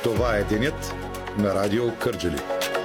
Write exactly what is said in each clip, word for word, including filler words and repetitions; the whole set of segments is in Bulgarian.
Това е денят на Радио Кърджали.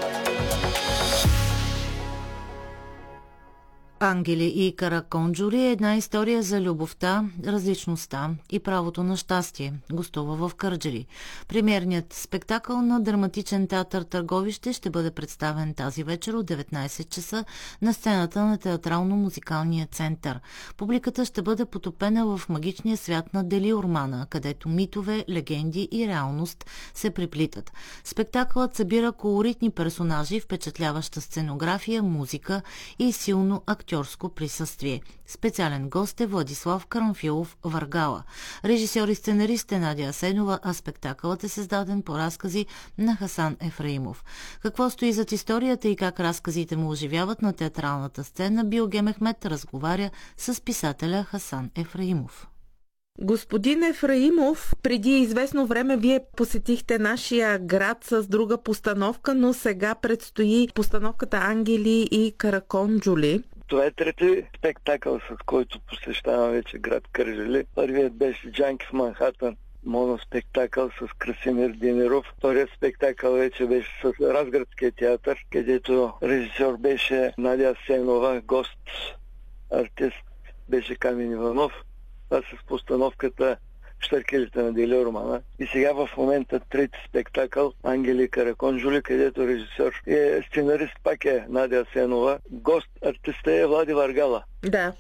Ангели и Караконджули е една история за любовта, различността и правото на щастие. Гостува в Кърджали. Премиерният спектакъл на Драматичен театър Търговище ще бъде представен тази вечер от деветнайсет часа на сцената на Театрално-музикалния център. Публиката ще бъде потопена в магичния свят на Делиормана, където митове, легенди и реалност се преплитат. Спектакълът събира колоритни персонажи, впечатляваща сценография, музика и силно актьорство присъствие. Специален гост е Владислав Карамфилов Варгала. Режисьор и сценарист е Надя Асенова, а спектакълът е създаден по разкази на Хасан Ефраимов. Какво стои зад историята и как разказите му оживяват на театралната сцена, Билге Мехмед разговаря с писателя Хасан Ефраимов. Господин Ефраимов, преди известно време вие посетихте нашия град с друга постановка, но сега предстои постановката Ангели и Караконджули. Това е трети спектакъл, с който посещавам вече град Кърджали. Първият беше Джанки в Манхатън, моноспектакъл с Красимир Димиров. Вторият спектакъл вече беше с Разградския театър, където режисьор беше Надя Асенова, гост артист беше Камен Иванов. Това с постановката Щъркелите на Делиормана. И сега в момента трети спектакъл Ангели и Караконджули, където режисьор е сценарист пак е Надя Асенова. Гост артиста е Влади Варгала. Да.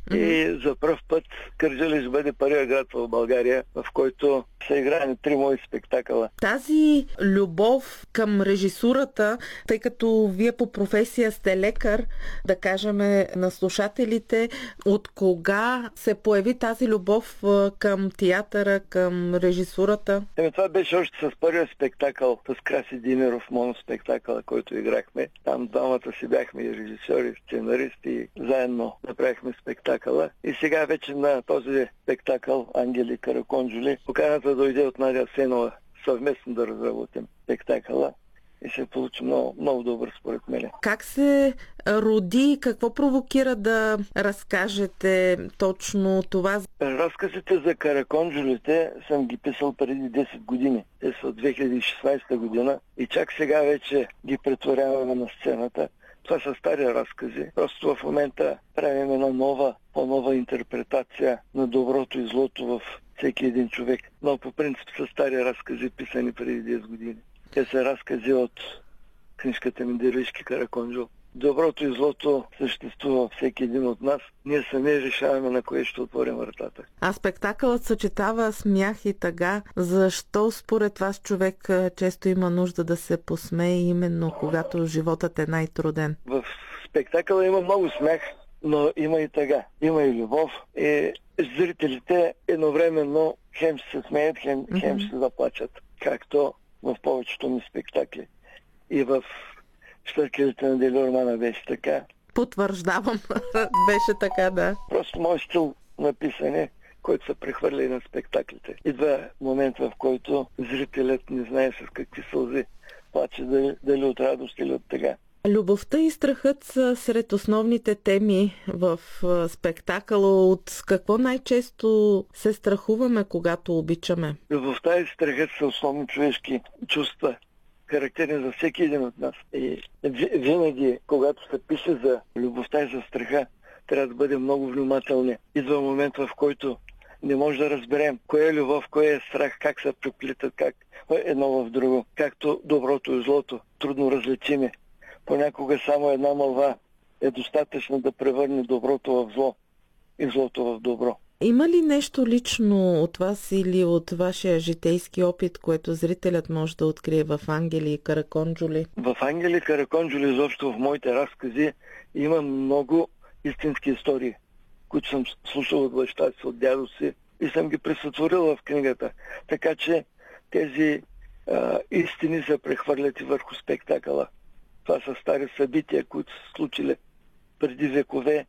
И за пръв път Кърджали ще бъде първият град в България, в който се играе на три мои спектакъла. Тази любов към режисурата, тъй като вие по професия сте лекар, да кажем на слушателите, от кога се появи тази любов към театъра, към режисурата? Еми, това беше още с първия спектакъл с Краси Димиров, моноспектакъл, който играхме. Там двамата си бяхме и режисьори, сценаристи, и заедно направихме спектакъл. И сега вече на този спектакъл Ангели и Караконджули поканата дойде от Надя Асенова съвместно да разработим спектакъла и се получи много, много добър според мен. Как се роди, какво провокира да разкажете точно това? Разказите за Караконджулите съм ги писал преди десет години. Те са от две хиляди и шестнадесета година и чак сега вече ги претворяваме на сцената. Това са стари разкази. Просто в момента правим една нова, по-нова интерпретация на доброто и злото в всеки един човек. Но по принцип са стари разкази, писани преди десет години. Те са разкази от книжката ми Дервишки Караконджул. Доброто и злото съществува във всеки един от нас. Ние сами решаваме на кое ще отворим вратата. А спектакълът съчетава смях и тъга. Защо според вас човек често има нужда да се посмее именно когато животът е най-труден? В спектакъла има много смях, но има и тъга. Има и любов. И зрителите едновременно хем ще се смеят, хем, mm-hmm. хем ще заплачат. Както в повечето ми спектакли. И в Щъркелите на Делиормана беше така. Потвърждавам. Беше така, да. Просто мой стил на писане, който се прехвърля и на спектаклите. Идва момент, в който зрителят не знае с какви сълзи плаче, дали, дали от радост или от тъга. Любовта и страхът са сред основните теми в спектакъла. От какво най-често се страхуваме, когато обичаме? Любовта и страхът са основни човешки чувства, характерни за всеки един от нас. И винаги, когато се пише за любовта и за страха, трябва да бъдем много внимателни. Идва момент, в който не може да разберем кое е любов, кое е страх, как се преплитат, как едно в друго, както доброто и злото, трудно различими. Понякога само една мълва е достатъчно да превърне доброто в зло и злото в добро. Има ли нещо лично от вас или от вашия житейски опит, което зрителят може да открие в Ангели и Караконджули? В Ангели и Караконджули, изобщо в моите разкази, има много истински истории, които съм слушал от баща си, от дядо си и съм ги пресътворил в книгата. Така че тези а, истини се прехвърлят и върху спектакъла. Това са стари събития, които са случили преди векове.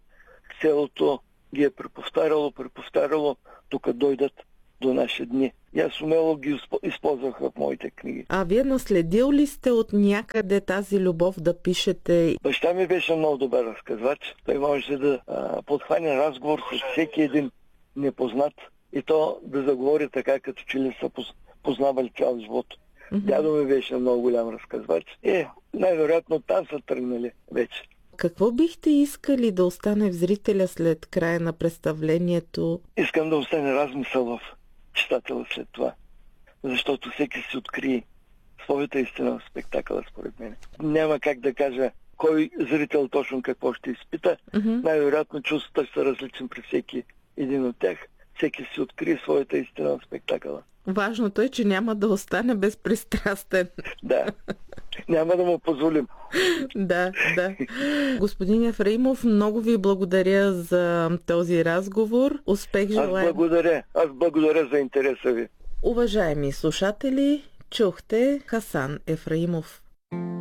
Селото ги е преповтаряло, преповтаряло, тук дойдат до наши дни. И аз умело ги използвах в моите книги. А вие наследил ли сте от някъде тази любов да пишете? Баща ми беше много добър разказвач. Той можеше да а, подхване разговор с всеки един непознат и то да заговори така, като че ли са познавали цял живот. Мгм. Дядо ми беше много голям разказвач. Е, най-вероятно там са тръгнали вече. Какво бихте искали да остане в зрителя след края на представлението? Искам да остане размисъл в читателя след това. Защото всеки си открие своята истина в спектакъла, според мен. Няма как да кажа кой зрител точно какво ще изпита. Мгм. Най-вероятно чувствата са различни при всеки един от тях. Всеки си открие своята истина в спектакъла. Важното е, че няма да остане безпристрастен. Да. Няма да му позволим. Да, да. Господин Ефраимов, много ви благодаря за този разговор. Успех Аз желаем. благодаря. Аз благодаря за интереса ви. Уважаеми слушатели, чухте Хасан Ефраимов.